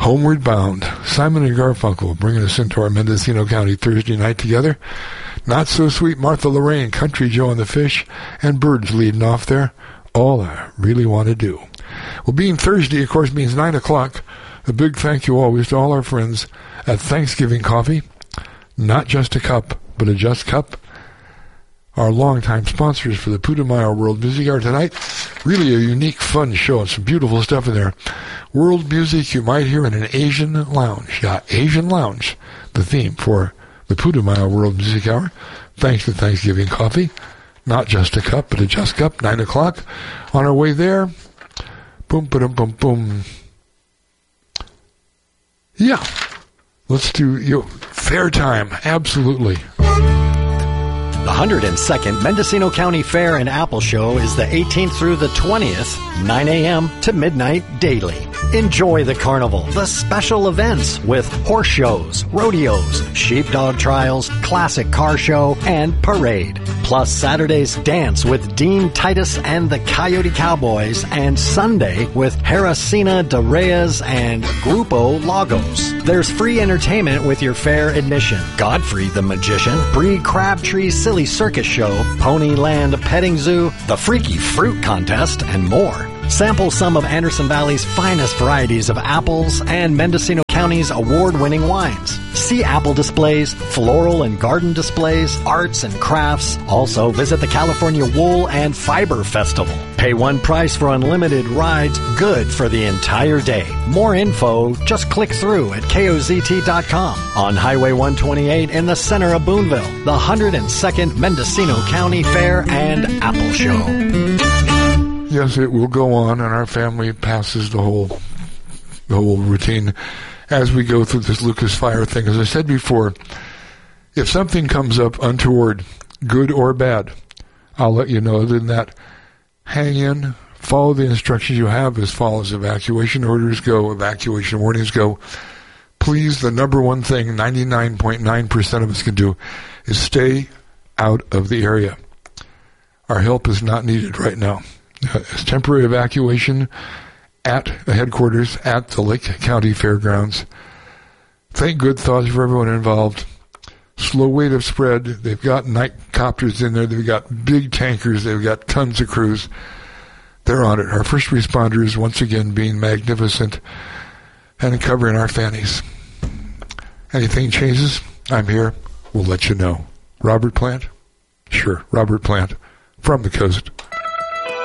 Homeward Bound. Simon and Garfunkel bringing us into our Mendocino County Thursday night together. Not So Sweet, Martha Lorraine, Country Joe and the Fish, and Birds leading off there. All I Really Want to Do. Well, being Thursday, of course, means 9 o'clock. A big thank you always to all our friends at Thanksgiving Coffee. Not just a cup, but a just cup. Our longtime sponsors for the Putumayo World Music Hour tonight. Really a unique, fun show and some beautiful stuff in there. World music you might hear in an Asian lounge. Yeah, Asian lounge, the theme for the Putumayo World Music Hour. Thanks to Thanksgiving Coffee. Not just a cup, but a just cup. 9 o'clock. On our way there, boom, ba-dum, boom, boom. Yeah, let's do fair time. Absolutely. The 102nd Mendocino County Fair and Apple Show is the 18th through the 20th, 9 a.m. to midnight daily. Enjoy the carnival, the special events with horse shows, rodeos, sheepdog trials, classic car show, and parade. Plus Saturday's dance with Dean Titus and the Coyote Cowboys, and Sunday with Haracina de Reyes and Grupo Lagos. There's free entertainment with your fair admission. Godfrey the Magician, Bree Crabtree Silly Circus Show, Ponyland Petting Zoo, the Freaky Fruit Contest, and more. Sample some of Anderson Valley's finest varieties of apples and Mendocino County's award-winning wines. See apple displays, floral and garden displays, arts and crafts. Also visit the California Wool and Fiber Festival. Pay one price for unlimited rides, good for the entire day. More info, just click through at KOZT.com. On Highway 128 in the center of Boonville, the 102nd Mendocino County Fair and Apple Show. Yes, it will go on, and our family passes the whole routine as we go through this Lucas Fire thing. As I said before, if something comes up untoward, good or bad, I'll let you know. Other than that, hang in, follow the instructions you have as follows. Evacuation orders go, evacuation warnings go. Please, the number one thing 99.9% of us can do is stay out of the area. Our help is not needed right now. It's temporary evacuation at the headquarters at the Lake County Fairgrounds. Think good thoughts for everyone involved. Slow rate of spread. They've got night copters in there. They've got big tankers. They've got tons of crews. They're on it. Our first responders, once again, being magnificent and covering our fannies. Anything changes, I'm here. We'll let you know. Robert Plant? Sure, Robert Plant from the coast.